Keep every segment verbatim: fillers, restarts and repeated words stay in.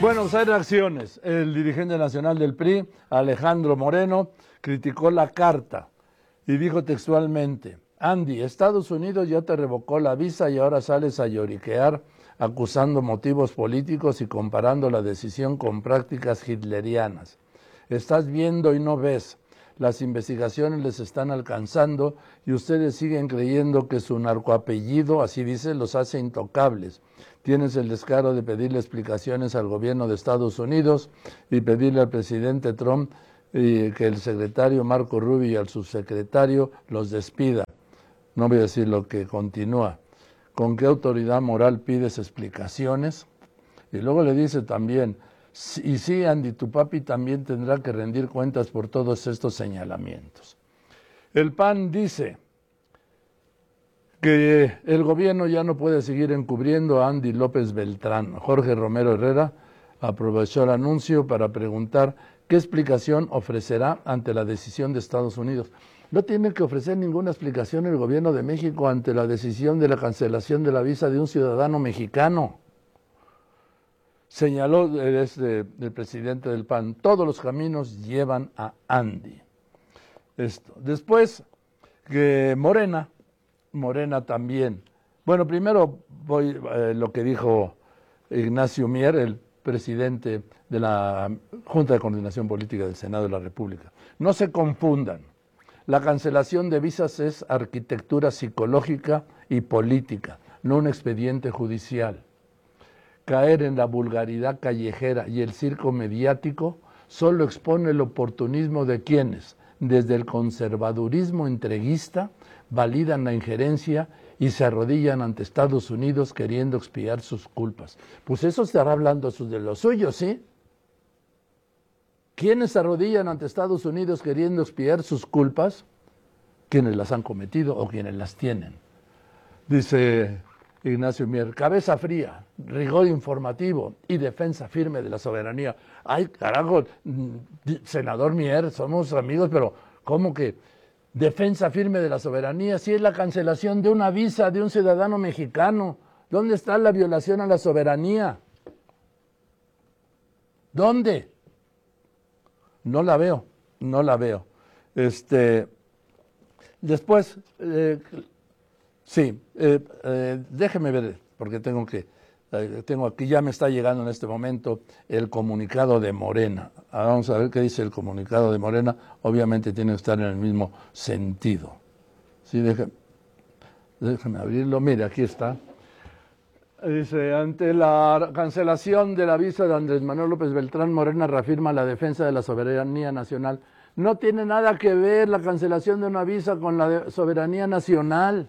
Bueno, pues hay reacciones. El dirigente nacional del P R I, Alejandro Moreno, criticó la carta y dijo textualmente: Andy, Estados Unidos ya te revocó la visa y ahora sales a lloriquear acusando motivos políticos y comparando la decisión con prácticas hitlerianas. Estás viendo y no ves. Las investigaciones les están alcanzando y ustedes siguen creyendo que su narcoapellido, así dice, los hace intocables. Tienes el descaro de pedirle explicaciones al gobierno de Estados Unidos y pedirle al presidente Trump y que el secretario Marco Rubio y al subsecretario los despida. No voy a decir lo que continúa. ¿Con qué autoridad moral pides explicaciones? Y luego le dice también: y sí, Andy, tu papi también tendrá que rendir cuentas por todos estos señalamientos. El P A N dice que el gobierno ya no puede seguir encubriendo a Andy López Beltrán. Jorge Romero Herrera aprovechó el anuncio para preguntar qué explicación ofrecerá ante la decisión de Estados Unidos. No tiene que ofrecer ninguna explicación el gobierno de México ante la decisión de la cancelación de la visa de un ciudadano mexicano. Señaló este, el presidente del P A N, todos los caminos llevan a Andy. Esto. Después, que Morena, Morena también. Bueno, primero voy eh, lo que dijo Ignacio Mier, el presidente de la Junta de Coordinación Política del Senado de la República. No se confundan. La cancelación de visas es arquitectura psicológica y política, no un expediente judicial. Caer en la vulgaridad callejera y el circo mediático solo expone el oportunismo de quienes, desde el conservadurismo entreguista, validan la injerencia y se arrodillan ante Estados Unidos queriendo expiar sus culpas. Pues eso estará hablando de los suyos, ¿sí? ¿Quiénes se arrodillan ante Estados Unidos queriendo expiar sus culpas? Quienes las han cometido o quienes las tienen. Dice Ignacio Mier, cabeza fría, rigor informativo y defensa firme de la soberanía. Ay, carajo, senador Mier, somos amigos, pero ¿cómo que defensa firme de la soberanía? Si es la cancelación de una visa de un ciudadano mexicano. ¿Dónde está la violación a la soberanía? ¿Dónde? No la veo, no la veo. Este, después, eh, sí, eh, eh, déjeme ver, porque tengo que, eh, tengo aquí, ya me está llegando en este momento el comunicado de Morena. Ahora vamos a ver qué dice el comunicado de Morena. Obviamente tiene que estar en el mismo sentido. Sí, déjeme, déjeme abrirlo. Mire, aquí está. Dice, ante la cancelación de la visa de Andrés Manuel López Beltrán, Morena reafirma la defensa de la soberanía nacional. No tiene nada que ver la cancelación de una visa con la soberanía nacional.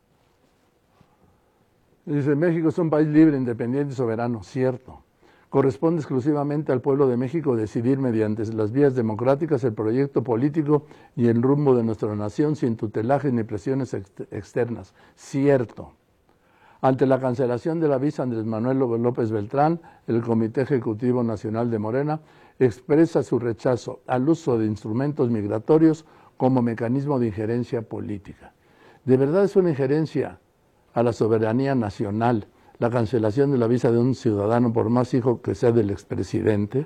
Dice, México es un país libre, independiente y soberano. Cierto. Corresponde exclusivamente al pueblo de México decidir mediante las vías democráticas el proyecto político y el rumbo de nuestra nación sin tutelajes ni presiones ex externas. Cierto. Ante la cancelación de la visa Andrés Manuel López Beltrán, el Comité Ejecutivo Nacional de Morena expresa su rechazo al uso de instrumentos migratorios como mecanismo de injerencia política. ¿De verdad es una injerencia a la soberanía nacional la cancelación de la visa de un ciudadano, por más hijo que sea del expresidente?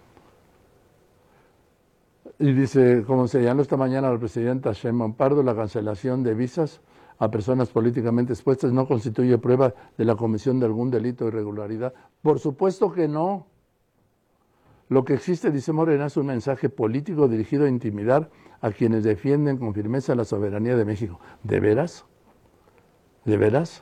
Y dice, como señaló esta mañana la presidenta Sheinbaum Pardo, la cancelación de visas a personas políticamente expuestas no constituye prueba de la comisión de algún delito o irregularidad. Por supuesto que no. Lo que existe, dice Morena, es un mensaje político dirigido a intimidar a quienes defienden con firmeza la soberanía de México. ¿De veras? ¿De veras?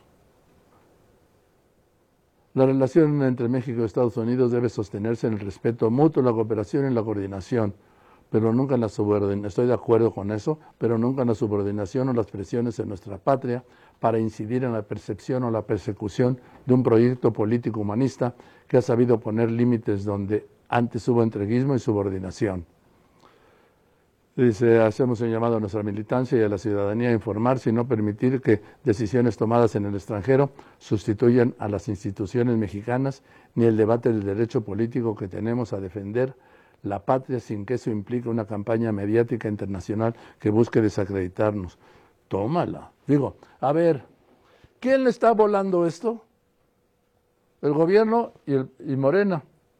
La relación entre México y Estados Unidos debe sostenerse en el respeto mutuo, la cooperación y la coordinación, pero nunca en la subordinación. Estoy de acuerdo con eso, pero nunca en la subordinación o las presiones en nuestra patria para incidir en la percepción o la persecución de un proyecto político humanista que ha sabido poner límites donde antes hubo entreguismo y subordinación. Dice, hacemos un llamado a nuestra militancia y a la ciudadanía a informarse y no permitir que decisiones tomadas en el extranjero sustituyan a las instituciones mexicanas ni el debate del derecho político que tenemos a defender la patria sin que eso implique una campaña mediática internacional que busque desacreditarnos. Tómala. Digo, a ver, ¿quién le está volando esto? el gobierno y, el, y Morena.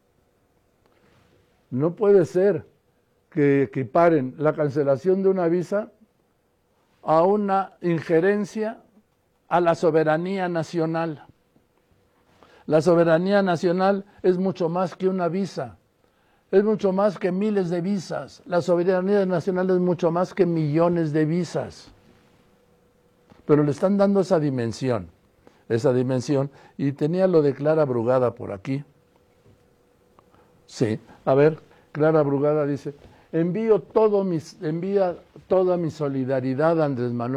No puede ser que equiparen la cancelación de una visa a una injerencia a la soberanía nacional. La soberanía nacional es mucho más que una visa, es mucho más que miles de visas. La soberanía nacional es mucho más que millones de visas. Pero le están dando esa dimensión, esa dimensión, y tenía lo de Clara Brugada por aquí. Sí, a ver, Clara Brugada dice, envío todo mis, envía toda mi solidaridad a Andrés Manuel